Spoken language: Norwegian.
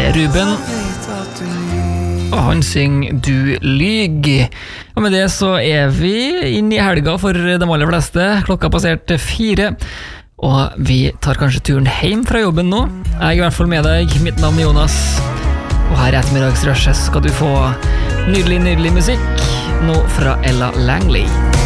er Ruben, og han synger Du lyg. Og med det så er vi inne i helga for de aller fleste. Klokka passert 4, og vi tar kanskje turen hjem fra jobben nå. Jeg er i hvert fall med deg. Mitt navn er Jonas, og her i ettermiddagsrushet skal du få nydelig musikk nå fra Ella Langley.